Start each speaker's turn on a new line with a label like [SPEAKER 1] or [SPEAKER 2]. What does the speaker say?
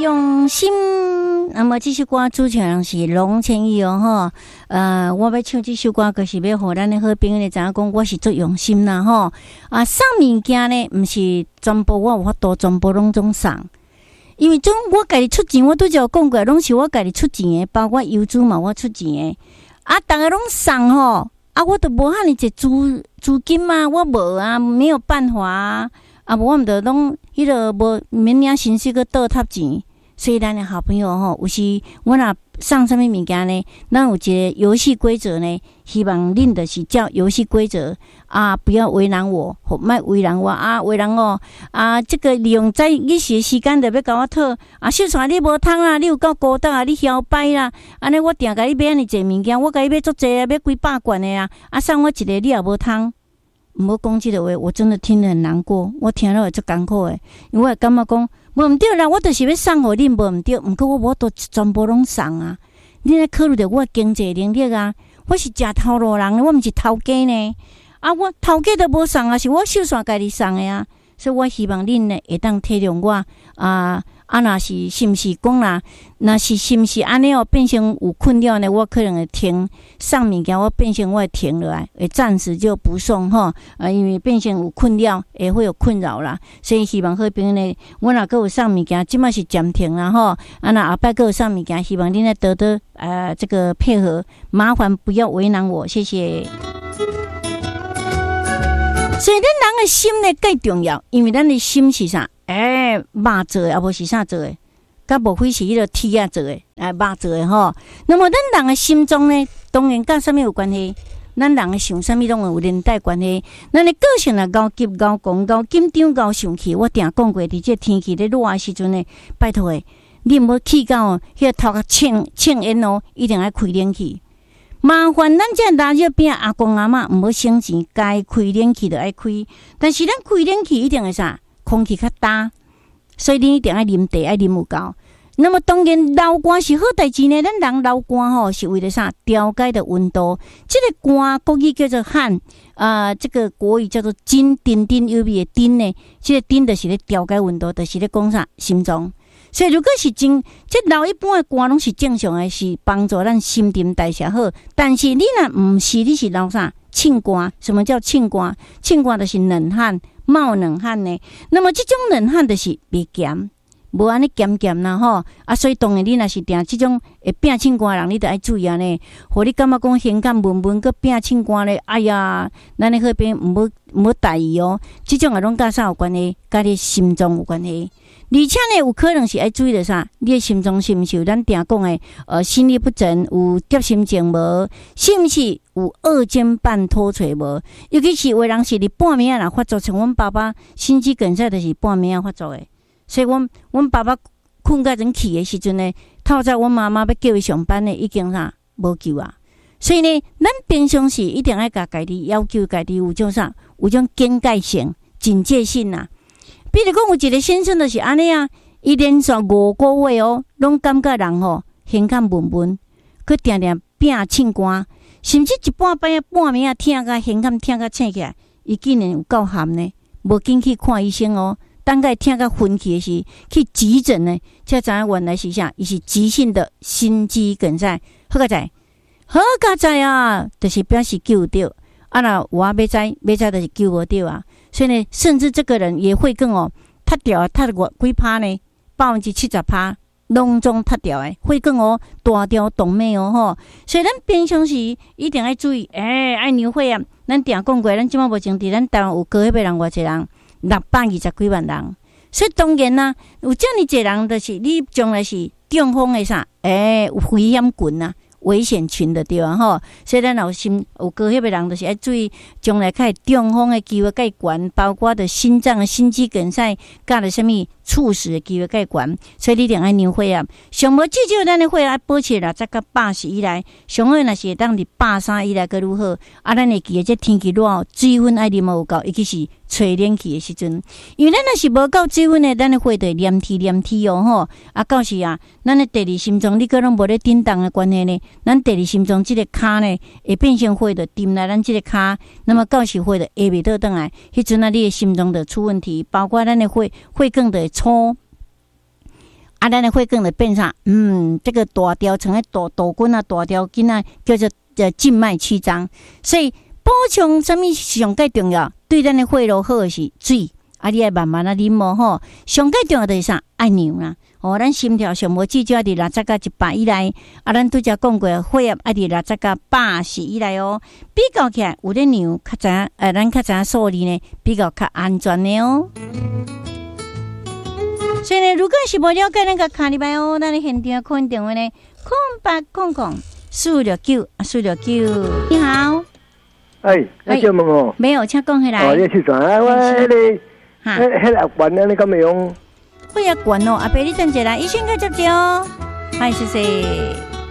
[SPEAKER 1] 用心。那么这首歌主唱是龙千亿哦吼，我要唱这首歌，就是要互咱的好朋友知影讲，我是做用心啦吼。送物件呢，毋是全部我有法度全部拢总送，因为总我家己出钱，我拄则有讲过，拢是我家己出钱的，包括邮资嘛，我出钱的。大家拢送吼，我都无遐尼济资金嘛，我无啊，没有办法啊。无我毋着拢迄个无免领薪水去倒贴钱。所以咱的好朋友吼，有时我若送什么物件呢？咱有一个游戏规则呢，希望恁就是照游戏规则不要为难我，莫为难我为难我这个利用在日时的时间就要甲我讨秀才你无通啦，你有够孤单你嚣摆啦，安尼我定甲你买安尼济物件，我甲你买足济要几百罐的送我一个你也无通。毋好讲即个话，我真的听得很难过，我听了会足艰苦的，因为我会感觉讲无毋对啦，我就是要送互恁无毋对，毋过我都全部拢送啊！恁咧考虑到我的经济能力啊，我是食头路人，我毋是头家呢。我头家都无送是我秀煞家己送的所以我希望恁呢会当体谅我若是毋是讲啦，若是毋是安尼变成有困扰呢，我可能会停送物件，我变成我会停落来，会暂时就不送因为变成有困扰，会有困扰啦。所以希望好朋友呢，我若阁有送物件，即摆是暂停啦若后摆阁有送物件，希望恁来多多这个配合，麻烦不要为难我，谢谢。所以咱人的心呢，最重要，因为咱的心是啥？肉做的，无是啥做的，甲无非是迄个铁啊做的，肉做的吼。那么咱人的心中呢，当然甲啥物有关系？咱人的想啥物拢有连带关系。咱的个性啊，高急、高讲、高紧张、高生气。我定讲过，伫这天气咧热的时阵呢，拜托诶，你毋好气到迄个头壳呛烟一定要开冷气。麻烦咱这垃圾边阿公阿嬷毋好省钱，该开冷气就爱开。但是咱开冷气一定会啥？空气较干，所以你一定要啉茶，要啉有够。那么当然流汗是好代志呢，咱人流汗是为了啥？调节的温度。这个汗国语叫做汗，这个国语叫做津，丁丁有味的丁呢，这个丁就是咧调节温度，就是咧讲啥？心脏。所以如果是这流一般的汗拢是正常的，是帮助咱新陈代谢好。但是你若毋是，你是流啥？庆汗。什么叫庆汗？庆汗就是冷汗，冒冷汗呢。那么这种冷汗就是袂咸，无安尼咸咸啦所以当然你若是定这种会变庆汗的人，你就要注意呢。互你感觉讲胸感闷闷，佮变庆汗咧，哎呀，咱咧迄边毋好大意这种拢甲啥有关系？甲你心脏有关系。而且呢，有可能是要注意的啥？你的心脏是毋是有咱定讲的心律不整，有急心症无？是毋是有二尖瓣脱垂无？尤其是有的人是伫半暝啊发作，像阮爸爸心肌梗塞就是半暝发作的。所以阮爸爸困甲人去的时阵呢，透早阮妈妈要叫伊上班呢，已经啥无救啊。所以呢，咱平常时一定要甲家己要求家己有种啥，有种警戒性、警戒性呐。比如讲，有一个先生就是安尼伊连续5个月拢感觉人胸腔闷闷，佮定定变庆汗，甚至一半暝听甲胸腔听甲醒起来，伊竟然有够寒呢，无紧去看医生等下听甲昏去的时，去急诊呢，才知影原来是啥？伊是急性的心肌梗塞，好佳哉啊，就是表示救到。若我要知就是救无到啊。所以呢，甚至这个人也会更塌掉塌几%呢？70%拢总塌掉的，会更大条动脉所以咱平常时一定要注意，爱牛会啊！咱定讲过，咱即马目前伫咱台湾有高血压人偌济人，620几万人。所以当然啦，有遮尔济人，就是你将来是中风的啥？有危险群啊！危险群的对所以咱有高血压的人，就是要注意，将来较中风的机会较悬，包括的心脏的心肌梗塞，甲了什么猝死的机会较悬，所以你一定要量血压。上无至少咱的血压保持60到80以内，上好若是当伫83以内个愈好。咱会记得这天气热，水分爱啉有够，尤其是吹冷气的时阵，因为咱若是无够水分的，咱的血就会黏体到时咱的第二心脏你个拢无咧振动的关系呢，咱第二心脏这个骹呢会变成血就沉来咱这个骹，那么到时血就下袂倒转来，迄阵你的心脏就出问题，包括咱的血管就会粗。 咱的血管就变啥？这个大条成个大根啊，大条筋啊，叫做静脉曲张。所以补充什么上介重要？对咱的血路好的是水，你要慢慢啉无吼。上介重要的是啥？爱尿啦。咱心跳上无至少伫60到100以内，咱拄则讲过，血压伫60到80以内哦。比较起来，有咧尿较知影，咱较知影数字呢，比较安全的哦。所以呢，如果是无了解，咱个卡入来哦，咱的现场可能电话呢，0800-469-469。你好，
[SPEAKER 2] 要叫问哦？
[SPEAKER 1] 没有，请讲起来。
[SPEAKER 2] 你去转我迄个管呢？你敢没用？
[SPEAKER 1] 血压管哦，阿伯你等一下，医生该接哦。嗨，谢谢。